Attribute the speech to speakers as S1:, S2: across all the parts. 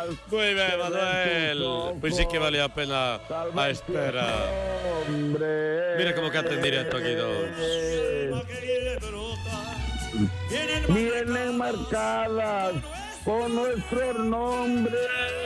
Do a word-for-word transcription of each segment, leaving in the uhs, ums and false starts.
S1: Moi ben, Manuel. Pois sí que valía a pena a espera. Mira como canta en directo aquí dos.
S2: Vienen marcadas con nuestros nombres.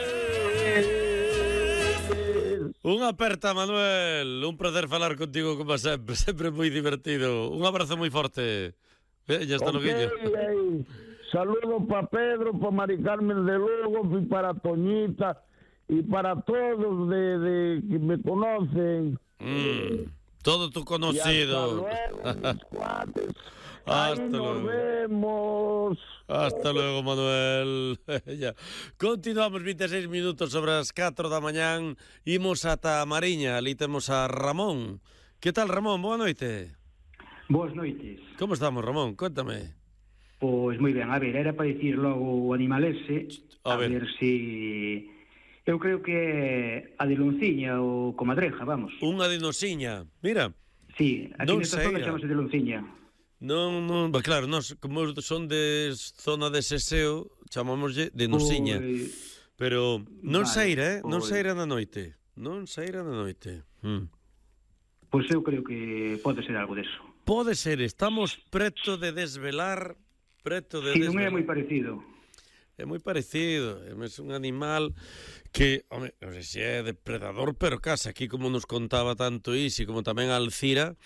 S1: Unha aperta, Manuel. Un placer falar contigo como sempre. Sempre moi divertido. Un abrazo moi forte. Eh, ya está
S2: Ok,
S1: Loguillo.
S2: eh, saludo para Pedro, para Mari Carmen de Lugo y para Toñita y para todos de, de que me conocen.
S1: Mm, todo tu conocido.
S2: Y hasta luego, mis cuates.
S1: Hasta
S2: Ahí nos
S1: luego.
S2: vemos.
S1: Hasta luego, Manuel. Ya. Continuamos vinte e seis minutos sobre as catro da mañán. Imos ata a Mariña. Ali temos a Ramón. Que tal, Ramón? Boa noite.
S3: Boas noites.
S1: Como estamos, Ramón? Cuéntame.
S3: Pois moi ben, a ver, era para dicir logo o animal ese,
S1: A
S3: a,
S1: ver.
S3: ver si... Eu creo que é a de Lonciña ou comadreja, vamos.
S1: Unha dinosiña. Mira.
S3: Sí, aquí
S1: Non
S3: nesta zona
S1: sei,
S3: chamase de Lonciña.
S1: Non, non, bah, claro, nós como son de zona de Seseo, chamámoslle de Nosiña.
S3: Pois...
S1: Pero non
S3: Vale,
S1: saíra, eh? Non
S3: pois-
S1: saíra na noite. Non saíra na noite. Mm.
S3: Pois eu creo que pode ser algo deso.
S1: Pode ser, estamos preto de desvelar, preto de
S3: Si, non
S1: desvelar.
S3: é moi parecido.
S1: É moi parecido, é un animal que, home, non sei se é depredador, pero case aquí como nos contaba tanto Isi, como tamén a Alcira,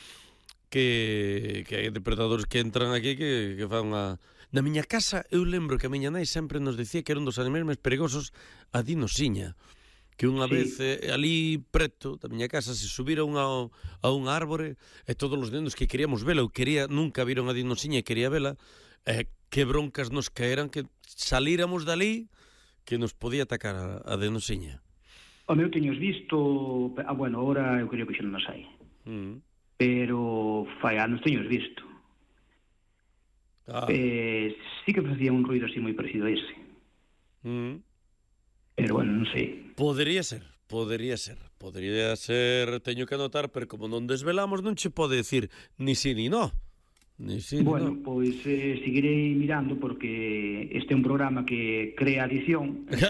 S1: que, que hai depredadores que entran aquí que, que fan a... Na miña casa eu lembro que a miña nai sempre nos dicía que era un dos animais máis perigosos a dinosiña, que unha
S3: Sí.
S1: vez eh, ali preto da miña casa se subira unha, a un árbore e todos os nenos que queríamos vela, eu quería, nunca viron a dinosiña e quería vela, e que broncas nos caeran que salíramos dali que nos podía atacar a, a dinosiña.
S3: O meu teños visto... Ah, bueno, ahora eu creo que xa non nos hai.
S1: Mm.
S3: Pero fai anos teños visto.
S1: Ah.
S3: Eh, sí que facía un ruido así moi parecido a ese.
S1: Mm.
S3: Pero bueno, non sei.
S1: Podería ser, podería ser, podería ser, teño que anotar, pero como non desvelamos non che pode decir ni si ni no. Ni si
S3: Bueno,
S1: ni no.
S3: pois eh, seguirei mirando porque este é un programa que crea adición.